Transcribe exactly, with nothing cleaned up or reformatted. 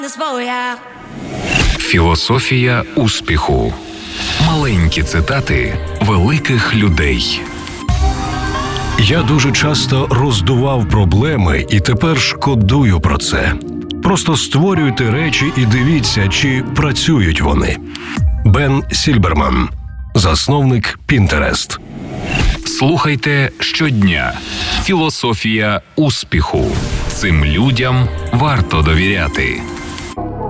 Філософія успіху. Маленькі цитати великих людей. Я дуже часто роздував проблеми і тепер шкодую про це. Просто створюйте речі і дивіться, чи працюють вони. Бен Сільберман, засновник Pinterest. Слухайте щодня. Філософія успіху. Цим людям варто довіряти.